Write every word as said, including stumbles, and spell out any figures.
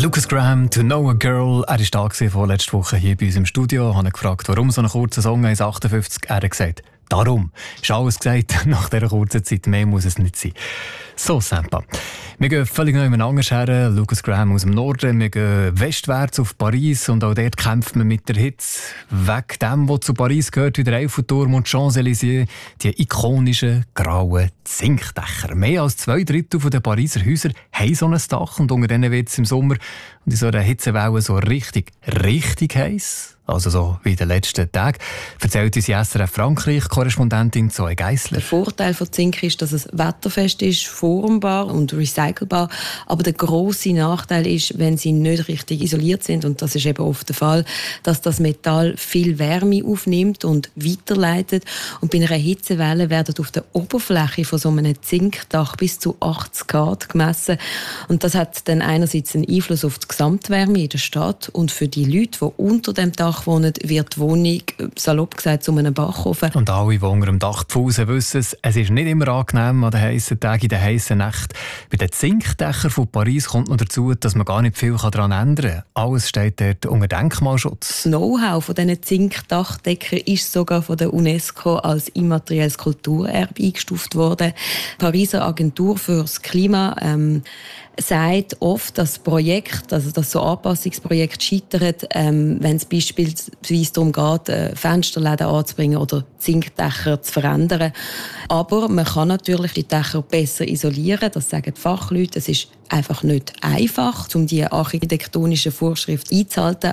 Lucas Graham, «To Know a Girl». Er war da vorletzte Woche hier bei uns im Studio. Ich habe ihn gefragt, warum so ein kurzer Song eins achtundfünfzig. Er hat gesagt, darum. Ist alles gesagt nach dieser kurzen Zeit. Mehr muss es nicht sein. So, Sampa. Wir gehen völlig neu anders her. Lucas Graham aus dem Norden. Wir gehen westwärts auf Paris und auch dort kämpft man mit der Hitze. Wegen dem, was zu Paris gehört, wie der Eiffelturm und Champs-Élysées, die ikonischen grauen Zinkdächer. Mehr als zwei Drittel der Pariser Häuser haben so ein Dach und unter denen wird es im Sommer und in so einer Hitzewelle so richtig, richtig heiß. Also so wie in den letzten Tagen. Erzählt unsere S R F Frankreich-Korrespondentin Zoe Geissler. Der Vorteil von Zink ist, dass es wetterfest ist, formbar und recycelbar. Aber der grosse Nachteil ist, wenn sie nicht richtig isoliert sind, und das ist eben oft der Fall, dass das Metall viel Wärme aufnimmt und weiterleitet. Und bei einer Hitzewelle werden auf der Oberfläche von so einem Zinkdach bis zu achtzig Grad gemessen. Und das hat dann einerseits einen Einfluss auf die Gesamtwärme in der Stadt. Und für die Leute, die unter dem Dach wohnen, wird die Wohnung, salopp gesagt, zu einem Backofen. Und alle, die unter dem Dach pfusen, wissen es, es ist nicht immer angenehm an den heissen Tagen, in den heissen Nächten. Bei den Zinkdächern von Paris kommt noch dazu, dass man gar nicht viel daran ändern kann. Alles steht dort unter Denkmalschutz. Das Know-how von diesen Zinkdachdeckern ist sogar von der UNESCO als immaterielles Kulturerbe eingestuft worden. Die Pariser Agentur für das Klima ähm, sagt oft, dass Projekt, also dass so Anpassungsprojekte scheitern, ähm, wenn es beispielsweise darum geht, äh, Fensterläden anzubringen oder Zinkdächer zu verändern. Aber man kann natürlich die Dächer besser isolieren, das sagen die Fachleute. Es ist einfach nicht einfach, um die architektonischen Vorschriften einzuhalten.